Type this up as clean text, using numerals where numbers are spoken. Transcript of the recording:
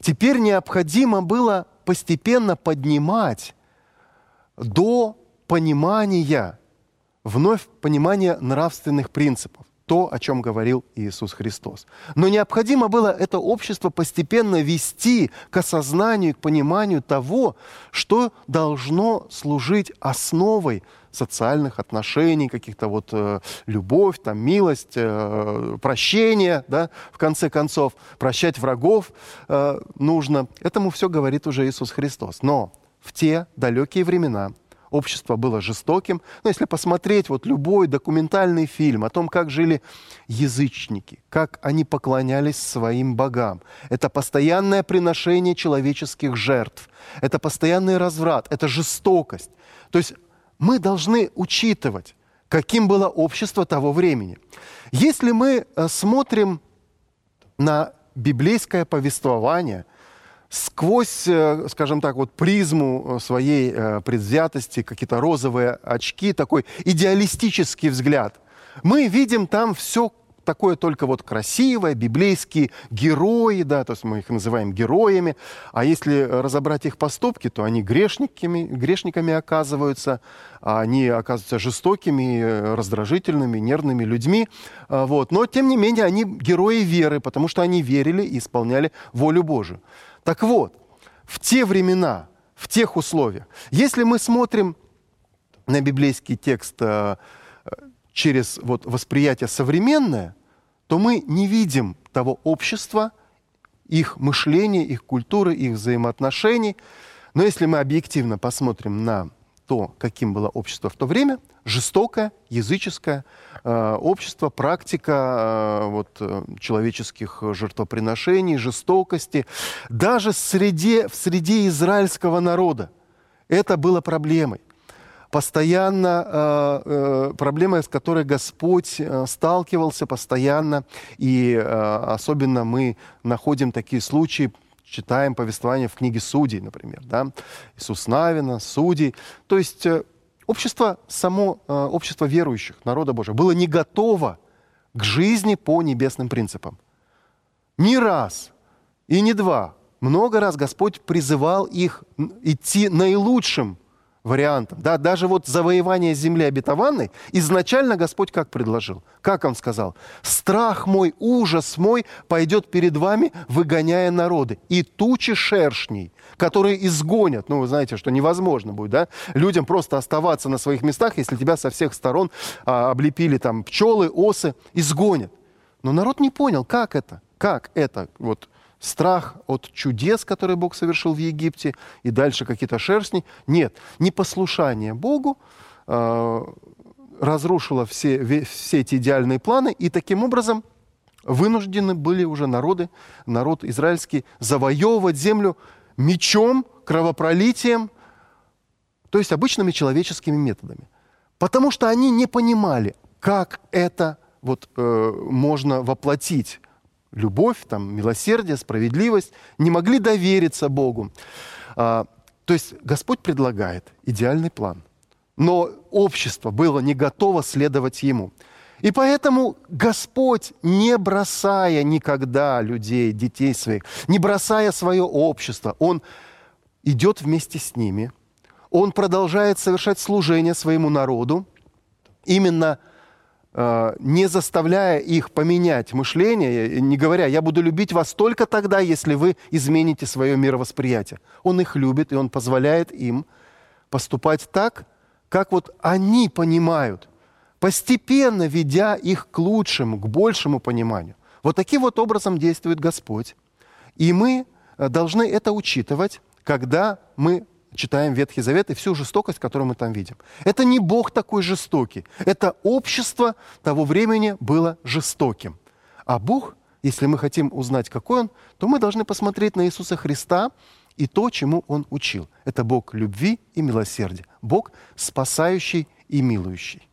Теперь необходимо было постепенно поднимать до понимания, вновь понимания нравственных принципов, то, о чем говорил Иисус Христос. Но необходимо было это общество постепенно вести к осознанию, к пониманию того, что должно служить основой социальных отношений, каких-то вот любовь, там, милость, прощение, да, в конце концов, прощать врагов нужно. Этому все говорит уже Иисус Христос. Но в те далекие времена общество было жестоким. Но если посмотреть вот любой документальный фильм о том, как жили язычники, как они поклонялись своим богам, это постоянное приношение человеческих жертв, это постоянный разврат, это жестокость. То есть мы должны учитывать, каким было общество того времени. Если мы смотрим на библейское повествование сквозь, скажем так, вот призму своей предвзятости, какие-то розовые очки, такой идеалистический взгляд, мы видим там все такое только вот красивое, библейские герои, да, то есть мы их называем героями, а если разобрать их поступки, то они грешниками оказываются, они оказываются жестокими, раздражительными, нервными людьми, вот. Но, тем не менее, они герои веры, потому что они верили и исполняли волю Божию. Так вот, в те времена, в тех условиях, если мы смотрим на библейский текст через вот восприятие современное, то мы не видим того общества, их мышления, их культуры, их взаимоотношений. Но если мы объективно посмотрим на то, каким было общество в то время, жестокое, языческое общество, практика человеческих жертвоприношений, жестокости, даже в среде израильского народа это было проблемой. Постоянно проблема, с которой Господь сталкивался постоянно, и особенно мы находим такие случаи, читаем повествования в книге Судей, например, да? Иисус Навина, Судей. То есть общество верующих, народа Божьего, было не готово к жизни по небесным принципам. Не раз и не два, много раз Господь призывал их идти наилучшим вариантом. Да, даже вот завоевание земли обетованной изначально Господь как предложил? Как Он сказал? «Страх мой, ужас мой пойдет перед вами, выгоняя народы, и тучи шершней, которые изгонят». Ну, вы знаете, что невозможно будет, да? Людям просто оставаться на своих местах, если тебя со всех сторон облепили там пчелы, осы, изгонят. Но народ не понял, как это? Как это? Вот страх от чудес, которые Бог совершил в Египте, и дальше какие-то шерстни. Нет, непослушание Богу разрушило все эти идеальные планы, и таким образом вынуждены были уже народ израильский завоевывать землю мечом, кровопролитием, то есть обычными человеческими методами. Потому что они не понимали, как это можно воплотить. Любовь, милосердие, справедливость, не могли довериться Богу. То есть Господь предлагает идеальный план, но общество было не готово следовать Ему. И поэтому Господь, не бросая никогда людей, детей своих, не бросая свое общество, Он идет вместе с ними, Он продолжает совершать служение своему народу, именно не заставляя их поменять мышление, не говоря: «Я буду любить вас только тогда, если вы измените свое мировосприятие». Он их любит, и Он позволяет им поступать так, как они понимают, постепенно ведя их к лучшему, к большему пониманию. Вот таким образом действует Господь. И мы должны это учитывать, когда мы читаем Ветхий Завет и всю жестокость, которую мы там видим. Это не Бог такой жестокий. Это общество того времени было жестоким. А Бог, если мы хотим узнать, какой Он, то мы должны посмотреть на Иисуса Христа и то, чему Он учил. Это Бог любви и милосердия. Бог спасающий и милующий.